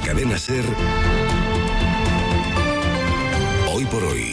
Cadena SER, Hoy por Hoy,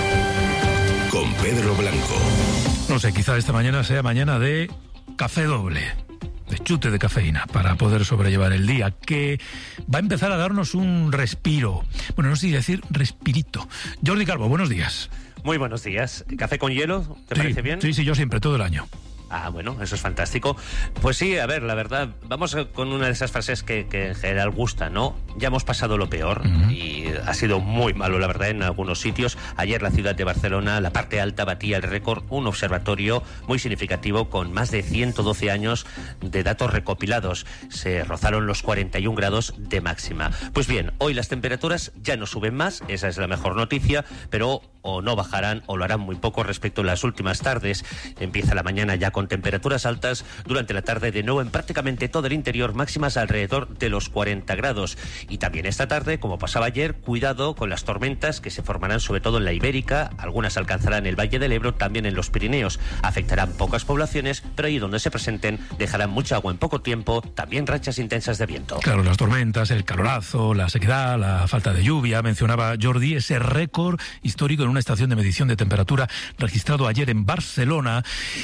con Pedro Blanco. No sé, quizá esta mañana sea mañana de café doble, de chute de cafeína, para poder sobrellevar el día, que va a empezar a darnos un respiro. Bueno, no sé si decir respirito. Jordi Calvo, buenos días. Muy buenos días. ¿Café con hielo? ¿Te parece bien? Sí, yo siempre, todo el año. Ah, bueno, eso es fantástico. Pues sí, a ver, la verdad, vamos con una de esas frases que en general gusta, ¿no? Ya hemos pasado lo peor y ha sido muy malo, la verdad, en algunos sitios. Ayer la ciudad de Barcelona, la parte alta, batía el récord, un observatorio muy significativo con más de 112 años de datos recopilados. Se rozaron los 41 grados de máxima. Pues bien, hoy las temperaturas ya no suben más, esa es la mejor noticia, pero o no bajarán o lo harán muy poco respecto a las últimas tardes. Empieza la mañana ya con temperaturas altas, durante la tarde de nuevo en prácticamente todo el interior, máximas alrededor de los 40 grados. Y también esta tarde, como pasaba ayer, cuidado con las tormentas que se formarán sobre todo en la Ibérica, algunas alcanzarán el Valle del Ebro, también en los Pirineos. Afectarán pocas poblaciones, pero ahí donde se presenten dejarán mucha agua en poco tiempo, también rachas intensas de viento. Claro, las tormentas, el calorazo, la sequedad, la falta de lluvia. Mencionaba Jordi ese récord histórico en una estación de medición de temperatura registrado ayer en Barcelona,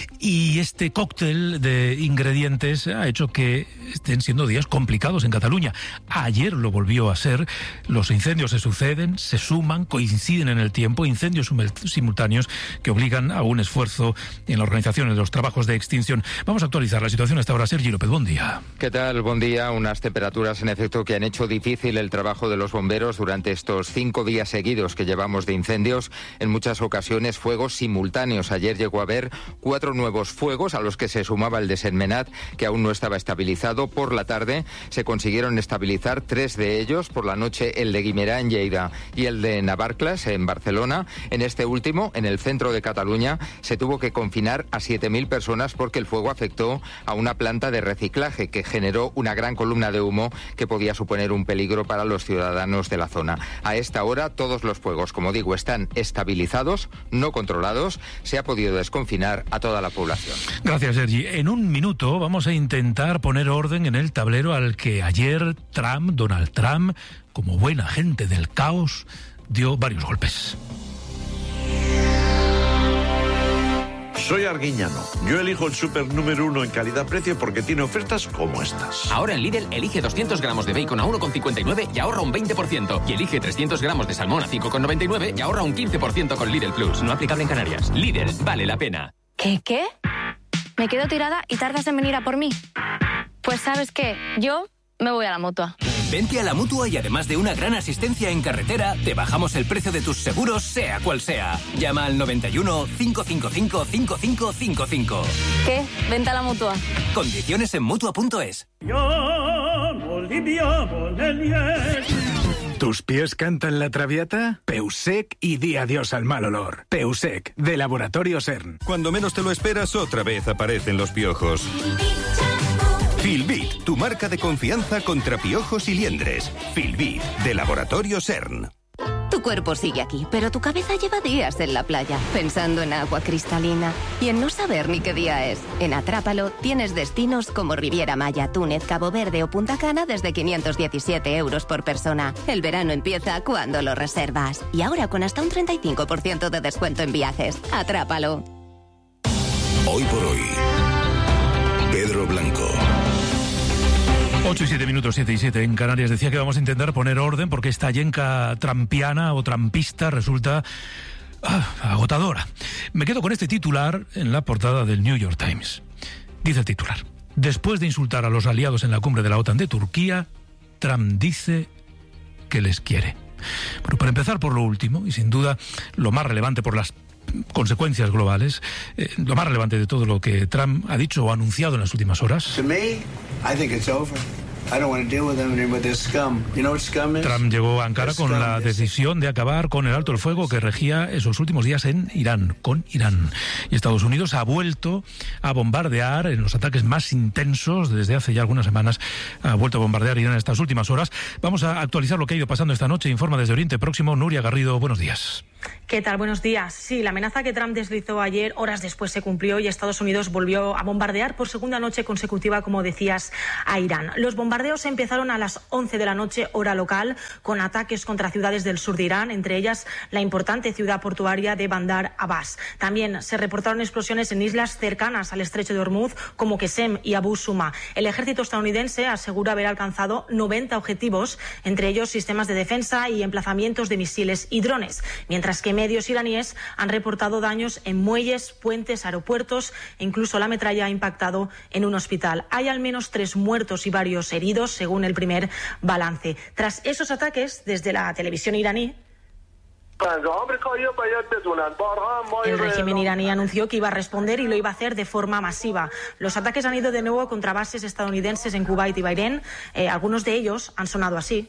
y este cóctel de ingredientes ha hecho que estén siendo días complicados en Cataluña. Ayer lo volvió a ser. Los incendios se suceden, se suman, coinciden en el tiempo, incendios simultáneos que obligan a un esfuerzo en la organización de los trabajos de extinción. Vamos a actualizar la situación hasta ahora. Sergi López, buen día. ¿Qué tal? Buen día. Unas temperaturas en efecto que han hecho difícil el trabajo de los bomberos durante estos 5 días seguidos que llevamos de incendios. En muchas ocasiones fuegos simultáneos. Ayer llegó a haber 4 nuevos fuegos a los que se sumaba el de Sentmenat, que aún no estaba estabilizado. Por la tarde se consiguieron estabilizar 3 de ellos. Por la noche el de Guimerà en Lleida y el de Navarcles en Barcelona. En este último, en el centro de Cataluña, se tuvo que confinar a 7.000 personas porque el fuego afectó a una planta de reciclaje que generó una gran columna de humo que podía suponer un peligro para los ciudadanos de la zona. A esta hora todos los fuegos, como digo, están estabilizados, no controlados. Se ha podido desconfinar a toda la población. Gracias, Sergi. En un minuto vamos a intentar poner orden en el tablero al que ayer Donald Trump, como buen agente del caos, dio varios golpes. Soy Arguiñano. Yo elijo el súper número 1 en calidad-precio porque tiene ofertas como estas. Ahora en Lidl elige 200 gramos de bacon a 1,59 y ahorra un 20%. Y elige 300 gramos de salmón a 5,99 y ahorra un 15% con Lidl Plus. No aplicable en Canarias. Lidl, vale la pena. ¿Qué? ¿Me quedo tirada y tardas en venir a por mí? Pues ¿sabes qué? Yo me voy a la Mutua. Vente a la Mutua y además de una gran asistencia en carretera, te bajamos el precio de tus seguros, sea cual sea. Llama al 91 555 5555. ¿Qué? Vente a la Mutua. Condiciones en Mutua.es. ¿Tus pies cantan la traviata? Peusec y di adiós al mal olor. Peusec, de Laboratorio CERN. Cuando menos te lo esperas, otra vez aparecen los piojos. Filbit, tu marca de confianza contra piojos y liendres. Filbit, de Laboratorio CERN. Tu cuerpo sigue aquí, pero tu cabeza lleva días en la playa, pensando en agua cristalina y en no saber ni qué día es. En Atrápalo tienes destinos como Riviera Maya, Túnez, Cabo Verde o Punta Cana desde 517 euros por persona. El verano empieza cuando lo reservas. Y ahora con hasta un 35% de descuento en viajes. Atrápalo. Hoy por Hoy, Pedro Blanco. 8 y 7 minutos, 7 y 7 en Canarias. Decía que vamos a intentar poner orden porque esta yenca trampiana o trampista resulta agotadora. Me quedo con este titular en la portada del New York Times. Dice el titular: después de insultar a los aliados en la cumbre de la OTAN de Turquía, Trump dice que les quiere. Bueno, para empezar por lo último, y sin duda lo más relevante por las consecuencias globales, lo más relevante de todo lo que Trump ha dicho o anunciado en las últimas horas. Trump llegó a Ankara con la decisión de acabar con el alto el fuego que regía esos últimos días en Irán, con Irán. Y Estados Unidos ha vuelto a bombardear en los ataques más intensos desde hace ya algunas semanas. Ha vuelto a bombardear Irán en estas últimas horas. Vamos a actualizar lo que ha ido pasando esta noche. Informa desde Oriente Próximo Nuria Garrido. Buenos días. ¿Qué tal? Buenos días. Sí, la amenaza que Trump deslizó ayer, horas después se cumplió y Estados Unidos volvió a bombardear por segunda noche consecutiva, como decías, a Irán. Los bombardeos empezaron a las 11 de la noche, hora local, con ataques contra ciudades del sur de Irán, entre ellas la importante ciudad portuaria de Bandar Abbas. También se reportaron explosiones en islas cercanas al estrecho de Hormuz, como Qesem y Abu Suma. El ejército estadounidense asegura haber alcanzado 90 objetivos, entre ellos sistemas de defensa y emplazamientos de misiles y drones, mientras que medios iraníes han reportado daños en muelles, puentes, aeropuertos e incluso la metralla ha impactado en un hospital. Hay al menos 3 muertos y varios heridos, según el primer balance. Tras esos ataques, desde la televisión iraní, el régimen iraní anunció que iba a responder y lo iba a hacer de forma masiva. Los ataques han ido de nuevo contra bases estadounidenses en Kuwait y Bahrein. Algunos de ellos han sonado así.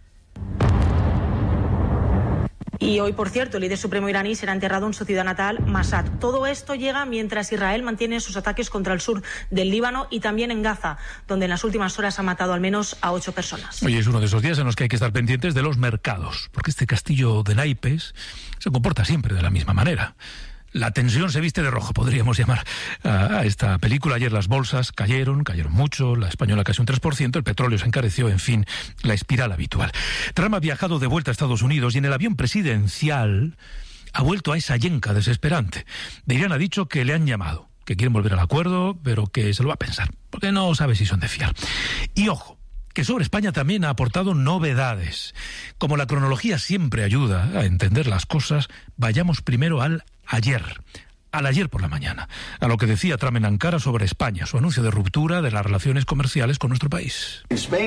Y hoy, por cierto, el líder supremo iraní será enterrado en su ciudad natal, Mashhad. Todo esto llega mientras Israel mantiene sus ataques contra el sur del Líbano y también en Gaza, donde en las últimas horas ha matado al menos a 8 personas. Oye, es uno de esos días en los que hay que estar pendientes de los mercados, porque este castillo de naipes se comporta siempre de la misma manera. La tensión se viste de rojo, podríamos llamar a esta película. Ayer las bolsas cayeron mucho, la española casi un 3%, el petróleo se encareció, en fin, la espiral habitual. Trump ha viajado de vuelta a Estados Unidos y en el avión presidencial ha vuelto a esa yenca desesperante. De Irán ha dicho que le han llamado, que quieren volver al acuerdo, pero que se lo va a pensar, porque no sabe si son de fiar. Y ojo, que sobre España también ha aportado novedades. Como la cronología siempre ayuda a entender las cosas, vayamos primero al ayer por la mañana, a lo que decía Trump en Ankara sobre España, su anuncio de ruptura de las relaciones comerciales con nuestro país.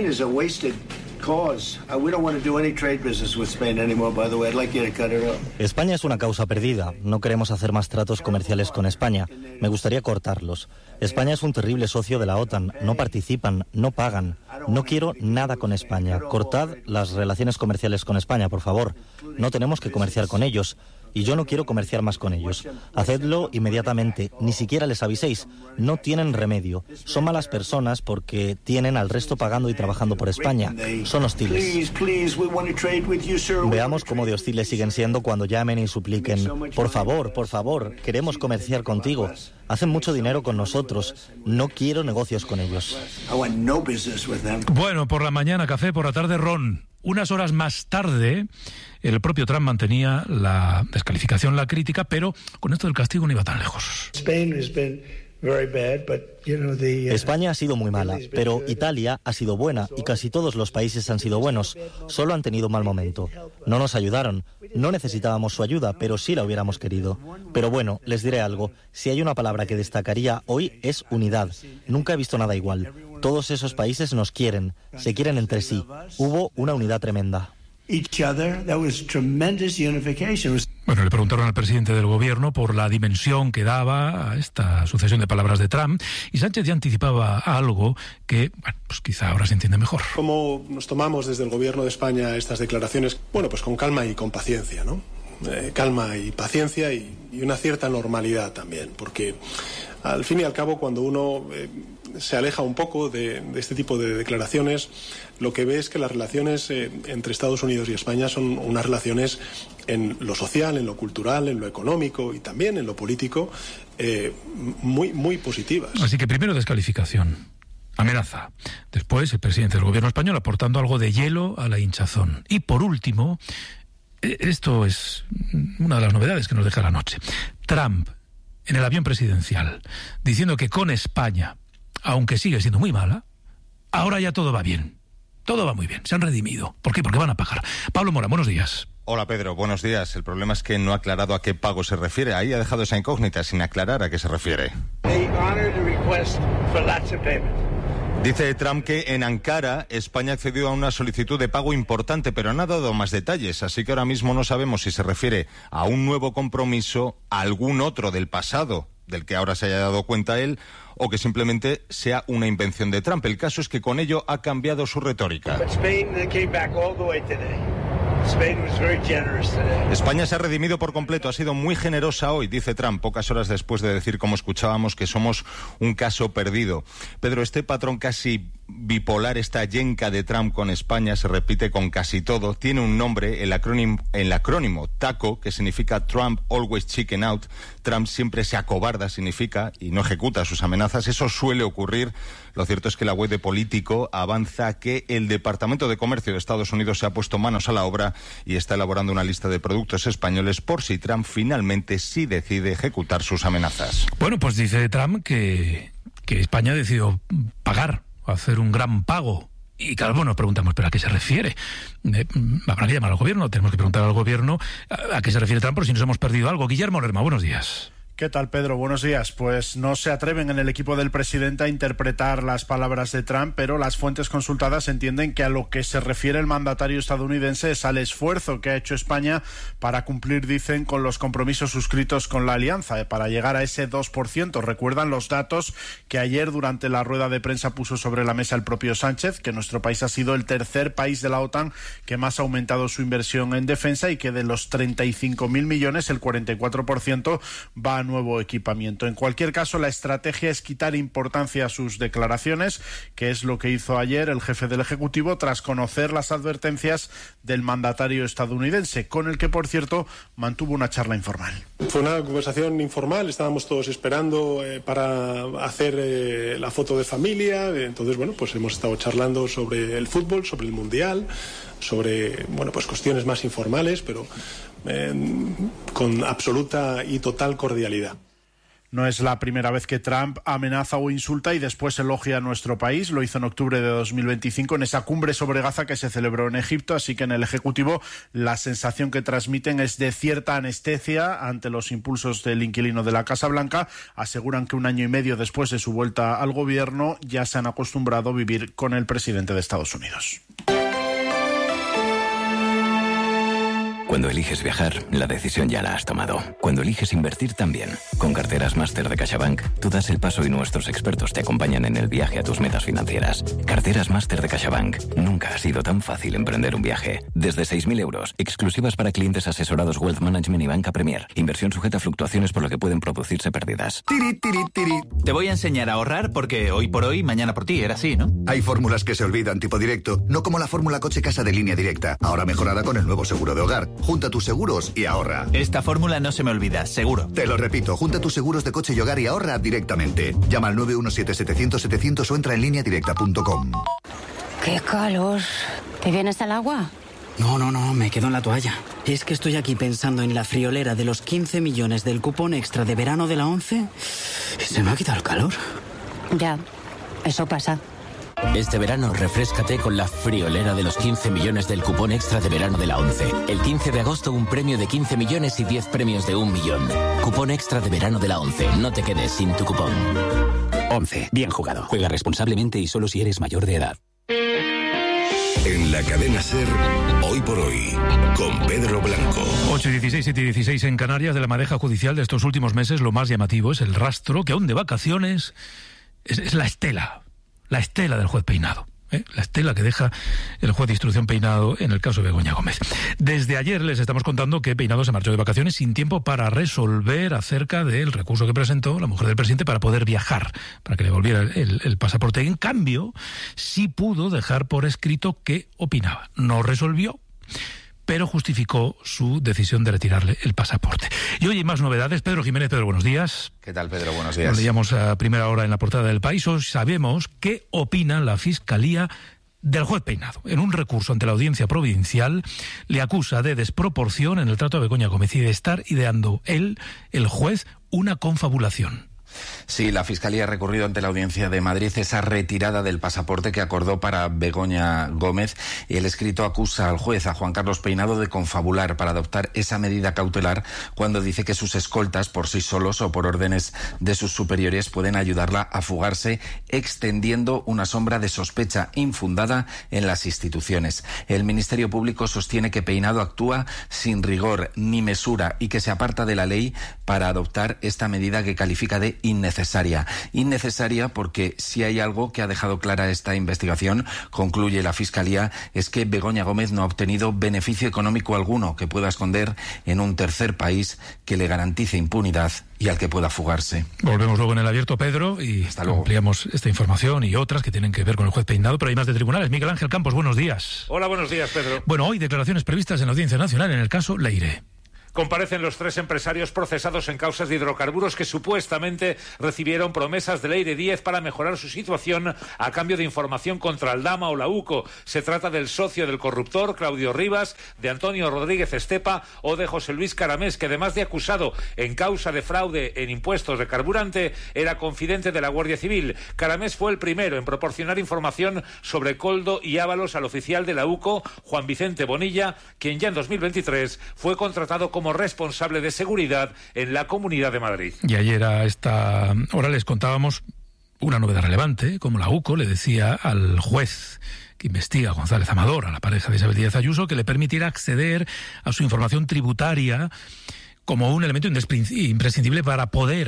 España es una causa perdida. No queremos hacer más tratos comerciales con España. Me gustaría cortarlos. España es un terrible socio de la OTAN. No participan, no pagan. No quiero nada con España. Cortad las relaciones comerciales con España, por favor. No tenemos que comerciar con ellos. Y yo no quiero comerciar más con ellos. Hacedlo inmediatamente. Ni siquiera les aviséis. No tienen remedio. Son malas personas porque tienen al resto pagando y trabajando por España. Son hostiles. Veamos cómo de hostiles siguen siendo cuando llamen y supliquen. Por favor, queremos comerciar contigo. Hacen mucho dinero con nosotros. No quiero negocios con ellos. Bueno, por la mañana café, por la tarde ron. Unas horas más tarde, el propio Trump mantenía la descalificación, la crítica, pero con esto del castigo no iba tan lejos. España ha sido muy mala, pero Italia ha sido buena y casi todos los países han sido buenos. Solo han tenido un mal momento. No nos ayudaron. No necesitábamos su ayuda, pero sí la hubiéramos querido. Pero bueno, les diré algo. Si hay una palabra que destacaría hoy es unidad. Nunca he visto nada igual. Todos esos países nos quieren, se quieren entre sí. Hubo una unidad tremenda. Bueno, le preguntaron al presidente del gobierno por la dimensión que daba a esta sucesión de palabras de Trump y Sánchez ya anticipaba algo que, bueno, pues quizá ahora se entiende mejor. ¿Cómo nos tomamos desde el gobierno de España estas declaraciones? Bueno, pues con calma y con paciencia, ¿no? Calma y paciencia y una cierta normalidad también, porque al fin y al cabo cuando uno se aleja un poco de este tipo de declaraciones, lo que ve es que las relaciones entre Estados Unidos y España son unas relaciones en lo social, en lo cultural, en lo económico y también en lo político muy positivas. Así que primero descalificación, amenaza. Después el presidente del gobierno español aportando algo de hielo a la hinchazón. Y por último, esto es una de las novedades que nos deja la noche. Trump en el avión presidencial diciendo que con España, aunque sigue siendo muy mala, ahora ya todo va bien. Todo va muy bien, se han redimido. ¿Por qué? Porque van a pagar. Pablo Mora, buenos días. Hola Pedro, buenos días. El problema es que no ha aclarado a qué pago se refiere. Ahí ha dejado esa incógnita sin aclarar a qué se refiere. Dice Trump que en Ankara España ha accedido a una solicitud de pago importante, pero no ha dado más detalles, así que ahora mismo no sabemos si se refiere a un nuevo compromiso, a algún otro del pasado, del que ahora se haya dado cuenta él, o que simplemente sea una invención de Trump. El caso es que con ello ha cambiado su retórica. España se ha redimido por completo, ha sido muy generosa hoy, dice Trump, pocas horas después de decir, como escuchábamos, que somos un caso perdido. Pedro, este patrón casi bipolar, esta yenca de Trump con España, se repite con casi todo. Tiene un nombre, el acrónimo TACO, que significa Trump Always Chicken Out. Trump siempre se acobarda, significa, y no ejecuta sus amenazas. Eso suele ocurrir. Lo cierto es que la web de Político avanza que el Departamento de Comercio de Estados Unidos se ha puesto manos a la obra y está elaborando una lista de productos españoles por si Trump finalmente sí decide ejecutar sus amenazas. Bueno, pues dice Trump que España decidió pagar, hacer un gran pago. Y claro, bueno, nos preguntamos, ¿pero a qué se refiere? Habrá que llamar al gobierno, tenemos que preguntar al gobierno a qué se refiere Trump, por si nos hemos perdido algo. Guillermo Lerma, buenos días. ¿Qué tal, Pedro? Buenos días. Pues no se atreven en el equipo del presidente a interpretar las palabras de Trump, pero las fuentes consultadas entienden que a lo que se refiere el mandatario estadounidense es al esfuerzo que ha hecho España para cumplir, dicen, con los compromisos suscritos con la alianza, para llegar a ese 2%. Recuerdan los datos que ayer durante la rueda de prensa puso sobre la mesa el propio Sánchez, que nuestro país ha sido el tercer país de la OTAN que más ha aumentado su inversión en defensa y que de los 35.000 millones, el 44% va a nuevo equipamiento. En cualquier caso, la estrategia es quitar importancia a sus declaraciones, que es lo que hizo ayer el jefe del Ejecutivo tras conocer las advertencias del mandatario estadounidense, con el que, por cierto, mantuvo una charla informal. Fue una conversación informal, estábamos todos esperando para hacer la foto de familia. Entonces, bueno, pues hemos estado charlando sobre el fútbol, sobre el Mundial, sobre, bueno, pues cuestiones más informales, pero con absoluta y total cordialidad. No es la primera vez que Trump amenaza o insulta y después elogia a nuestro país. Lo hizo en octubre de 2025 en esa cumbre sobre Gaza que se celebró en Egipto. Así que en el Ejecutivo la sensación que transmiten es de cierta anestesia ante los impulsos del inquilino de la Casa Blanca. Aseguran que un año y medio después de su vuelta al gobierno ya se han acostumbrado a vivir con el presidente de Estados Unidos. Cuando eliges viajar, la decisión ya la has tomado. Cuando eliges invertir también. Con Carteras Máster de CaixaBank, tú das el paso y nuestros expertos te acompañan en el viaje a tus metas financieras. Carteras Máster de CaixaBank. Nunca ha sido tan fácil emprender un viaje. Desde 6.000 euros, exclusivas para clientes asesorados Wealth Management y Banca Premier. Inversión sujeta a fluctuaciones por lo que pueden producirse pérdidas. Tiri, tiri, tiri. Te voy a enseñar a ahorrar porque hoy por hoy, mañana por ti. Era así, ¿no? Hay fórmulas que se olvidan tipo directo, no como la fórmula coche-casa de Línea Directa, ahora mejorada con el nuevo seguro de hogar. Junta tus seguros y ahorra. Esta fórmula no se me olvida, seguro. Te lo repito, junta tus seguros de coche y hogar y ahorra directamente. Llama al 917-700-700 o entra en lineadirecta.com. ¡Qué calor! ¿Te vienes al agua? No, me quedo en la toalla. Es que estoy aquí pensando en la friolera de los 15 millones del cupón extra de verano de la 11 y se me ha quitado el calor. Ya, eso pasa. Este verano refréscate con la friolera de los 15 millones del cupón extra de verano de la 11. El 15 de agosto un premio de 15 millones y 10 premios de 1 millón. Cupón extra de verano de la 11. No te quedes sin tu cupón. 11. Bien jugado. Juega responsablemente y solo si eres mayor de edad. En la cadena SER, hoy por hoy, con Pedro Blanco. 8:16, 7:16 en Canarias. De la madeja judicial de estos últimos meses, lo más llamativo es el rastro que aún de vacaciones es la estela. La estela del juez Peinado, la estela que deja el juez de instrucción Peinado en el caso de Begoña Gómez. Desde ayer les estamos contando que Peinado se marchó de vacaciones sin tiempo para resolver acerca del recurso que presentó la mujer del presidente para poder viajar, para que le volviera el pasaporte. En cambio, sí pudo dejar por escrito qué opinaba. No resolvió, pero justificó su decisión de retirarle el pasaporte. Y hoy hay más novedades. Pedro Jiménez. Pedro, buenos días. ¿Qué tal, Pedro? Buenos días. Lo leíamos a primera hora en la portada del País. Hoy sabemos qué opina la Fiscalía del juez Peinado. En un recurso ante la Audiencia Provincial le acusa de desproporción en el trato a Begoña Gómez y de estar ideando él, el juez, una confabulación. Sí, la Fiscalía ha recurrido ante la Audiencia de Madrid esa retirada del pasaporte que acordó para Begoña Gómez y el escrito acusa al juez, a Juan Carlos Peinado, de confabular para adoptar esa medida cautelar cuando dice que sus escoltas, por sí solos o por órdenes de sus superiores, pueden ayudarla a fugarse, extendiendo una sombra de sospecha infundada en las instituciones. El Ministerio Público sostiene que Peinado actúa sin rigor ni mesura y que se aparta de la ley para adoptar esta medida que califica de innecesaria. Innecesaria porque si hay algo que ha dejado clara esta investigación, concluye la Fiscalía, es que Begoña Gómez no ha obtenido beneficio económico alguno que pueda esconder en un tercer país que le garantice impunidad y al que pueda fugarse. Volvemos luego en el abierto, Pedro, y ampliamos esta información y otras que tienen que ver con el juez Peinado, pero hay más de tribunales. Miguel Ángel Campos, buenos días. Hola, buenos días, Pedro. Bueno, hoy declaraciones previstas en la Audiencia Nacional en el caso Leire. Comparecen los 3 empresarios procesados en causas de hidrocarburos que supuestamente recibieron promesas de Leire Díez para mejorar su situación a cambio de información contra Aldama o la UCO. Se trata del socio del corruptor, Claudio Rivas, de Antonio Rodríguez Estepa o de José Luis Caramés, que además de acusado en causa de fraude en impuestos de carburante, era confidente de la Guardia Civil. Caramés fue el primero en proporcionar información sobre Coldo y Ábalos al oficial de la UCO, Juan Vicente Bonilla, quien ya en 2023 fue contratado como responsable de seguridad en la Comunidad de Madrid. Y ayer a esta hora les contábamos una novedad relevante, como la UCO le decía al juez que investiga a González Amador, a la pareja de Isabel Díaz Ayuso, que le permitirá acceder a su información tributaria como un elemento imprescindible para poder